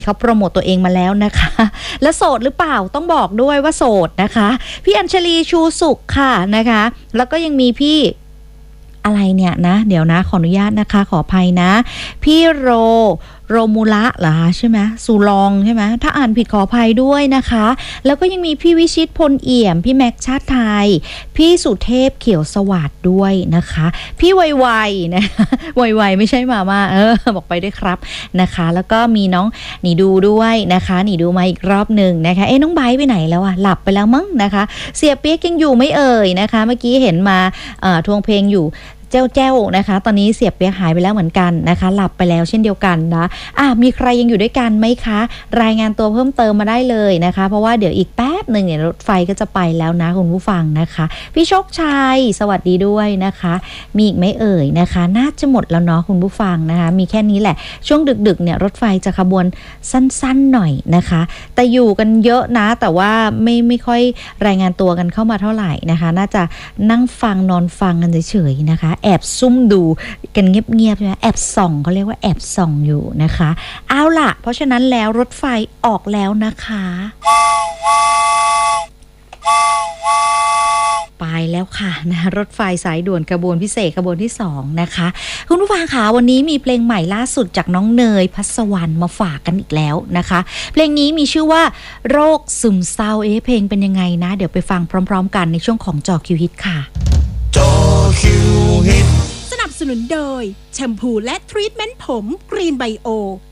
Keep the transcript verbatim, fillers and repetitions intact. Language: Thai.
เขาโปรโมตตัวเองมาแล้วนะคะและโสดหรือเปล่าต้องบอกด้วยว่าโสดนะคะพี่อัญชลีชูสุขค่ะนะคะแล้วก็ยังมีพี่อะไรเนี่ยนะเดี๋ยวนะขออนุญาตนะคะขออภัยนะพี่โรโรมูละเหรอใช่ไหมสุลองใช่ไหมถ้าอ่านผิดขออภัยด้วยนะคะแล้วก็ยังมีพี่วิชิตพลเอี่ยมพี่แม็กชาติไทยพี่สุเทพเขียวสวัสดิ์ด้วยนะคะพี่ไวไวนะไวไวไม่ใช่มาม่าเออบอกไปด้วยครับนะคะแล้วก็มีน้องหนีดูด้วยนะคะหนีดูมาอีกรอบหนึ่งนะคะเอ๊ะน้องไบร์ทไปไหนแล้วอะหลับไปแล้วมั้งนะคะเสียเปี๊ยกยังอยู่ไม่เอ่ยนะคะเมื่อกี้เห็นมาเอ่อทวงเพลงอยู่เจ้าเจ้านะคะตอนนี้เสียบเปียกหายไปแล้วเหมือนกันนะคะหลับไปแล้วเช่นเดียวกันนะอ่ะมีใครยังอยู่ด้วยกันไหมคะรายงานตัวเพิ่มเติมมาได้เลยนะคะเพราะว่าเดี๋ยวอีกแป๊บหนึ่งเนี่ยรถไฟก็จะไปแล้วนะคุณผู้ฟังนะคะพี่โชคชัยสวัสดีด้วยนะคะมีอีกไหมเอ่ยนะคะน่าจะหมดแล้วเนาะคุณผู้ฟังนะคะมีแค่นี้แหละช่วงดึกๆเนี่ยรถไฟจะขบวนสั้นๆหน่อยนะคะแต่อยู่กันเยอะนะแต่ว่าไม่ไม่ค่อยรายงานตัวกันเข้ามาเท่าไหร่นะคะน่าจะนั่งฟังนอนฟังกันเฉยๆนะคะแอบซุ่มดูกันเงียบๆใช่ไหมแอบส่องเขาเรียกว่าแอบส่องอยู่นะคะเอาล่ะเพราะฉะนั้นแล้วรถไฟออกแล้วนะคะไปแล้วค่ะนะรถไฟสายด่วนขบวนพิเศษขบวนที่สองนะคะคุณผู้ฟังคะวันนี้มีเพลงใหม่ล่าสุดจากน้องเนยพัสวรรณมาฝากกันอีกแล้วนะคะเพลงนี้มีชื่อว่าโรคซึมเศร้าเอ๊ะเพลงเป็นยังไงนะเดี๋ยวไปฟังพร้อมๆกันในช่วงของจอคิวฮิตค่ะจอคิวฮิตสนับสนุนโดยแชมพูและทรีทเมนต์ผมกรีนไบโอ